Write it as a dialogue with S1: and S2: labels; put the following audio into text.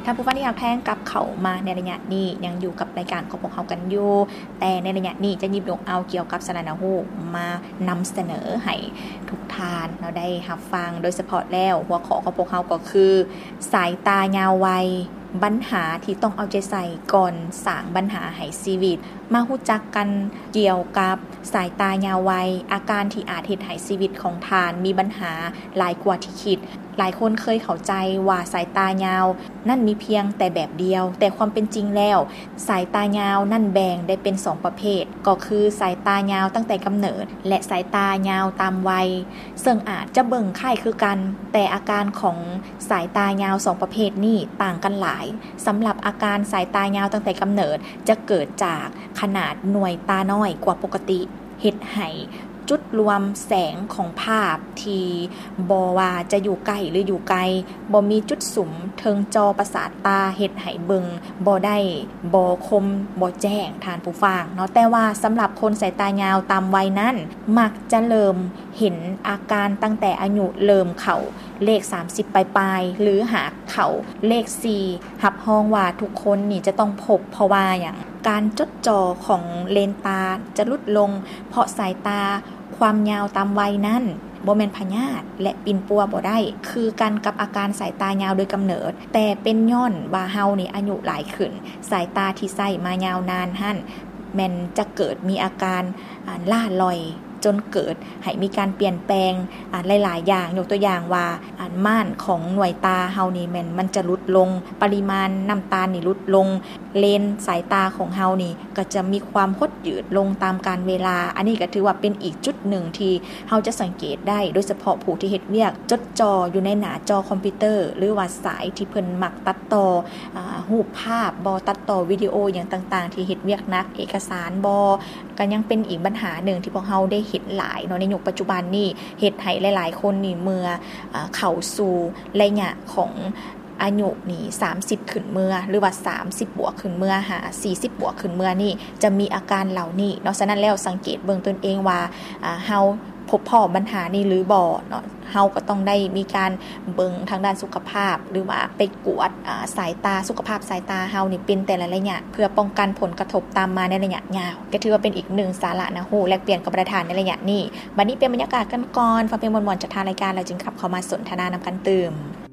S1: านผู้ฟังที่แพงกับเขามาในระยะนี้ยังอยู่กับรายการของพวกเขากันอยู่แต่ในระยะนี้จะหยิบยกเอาเกี่ยวกับสารหูมานำเสนอให้ทุกท่านเราได้รับฟังโดยเฉพาะแล้วหัวข้อของพวกเขาก็คือสายตายาววัยปัญหาที่ต้องเอาใจใส่ก่อนสร้างปัญหาให้ชีวิตมาฮู้จักกันเกี่ยวกับสายตายาววัยอาการที่อาจเฮ็ดให้ชีวิตของทานมีปัญหาหลายกว่าที่คิดหลายคนเคยเข้าใจว่าสายตายาวนั่นมีเพียงแต่แบบเดียวแต่ความเป็นจริงแล้วสายตายาวนั่นแบ่งได้เป็น2ประเภทก็คือสายตายาวตั้งแต่กำเนิดและสายตายาวตามวัยซึ่งอาจจะเบิ่งคล้ายคือกันแต่อาการของสายตายาว2ประเภทนี้ต่างกันหลายสำหรับอาการสายตายาวตั้งแต่กำเนิดจะเกิดจากขนาดหน่วยตาน้อยกว่าปกติเฮ็ดให้จุดรวมแสงของภาพที่บ่ว่าจะอยู่ใกล้หรืออยู่ไกลบ่มีจุดสุมเทิงจอประสาทตาเฮ็ดให้เบิ่งบ่ได้บ่คมบ่แจ้งทานผู้ฟังเนาะแต่ว่าสำหรับคนสายตายาวตามวัยนั้นมักจะเริ่มเห็นอาการตั้งแต่อายุเริ่มเข้าเลข30ปลายๆหรือหากเข้าเลข4รับรองว่าทุกคนนี่จะต้องพบเพราะว่าอย่างการจดจ่อของเลนตาจะลดลงเพราะสายตาความยาวตามวัยนั้นบ่แม่นพยาธิและปิ่นปัวบ่ได้คือกันกับอาการสายตายาวโดยกำเนิดแต่เป็นย้อนว่าเฮานี่อายุหลายขึ้นสายตาที่ใช้มายาวนานหั่นแม่นจะเกิดมีอาการล่าลอยจนเกิดให้มีการเปลี่ยนแปลงหลายๆอย่างยกตัวอย่างว่าม่านของหน่วยตาเฮานี่มันจะลดลงปริมาณน้ำตาลนี่ลดลงเลนสายตาของเฮานี่ก็จะมีความหดหยืดลงตามกาลเวลาอันนี้ก็ถือว่าเป็นอีกจุดหนึ่งที่เฮาจะสังเกตได้โดยเฉพาะผู้ที่เฮ็ดเวียกจดจ่ออยู่ในหน้าจอคอมพิวเตอร์หรือว่าสายที่เพิ่นมักตัดต่อรูปภาพบ่ตัดต่อวิดีโออย่างต่างๆที่เฮ็ดเวียกหนักเอกสารบ่ก็ยังเป็นอีกปัญหาหนึ่งที่พวกเฮาได้เห็นหลายเนาะในยุคปัจจุบันนี้เฮ็ดให้หลายๆคนนี่เมื่อเข้าสู่ระยะของอายุนี่30ขึ้นเมื่อหรือว่า30บวกขึ้นเมื่อหา40บวกขึ้นเมื่อนี่จะมีอาการเหล่านี้เนาะฉะนั้นแล้วสังเกตเบิ่งตนเองว่าเฮาพบพ่อปัญหานี้หรือบ่เนาะเฮาก็ต้องได้มีการเบิ่งทางด้านสุขภาพหรือว่าไปกวดสายตาสุขภาพสายตาเฮานี่เป็นแต่ละระยะเพื่อป้องกันผลกระทบตามมาในระยะยาวก็ถือว่าเป็นอีกหนึ่งสาระนะฮู้แลกเปลี่ยนกับประธานในระยะนี้บัดนี้เป็นบรรยากาศกันก่อนฟังเพลงม่วนๆจากทางรายการแล้วจึงขับเข้ามาสนทนานำกันเติม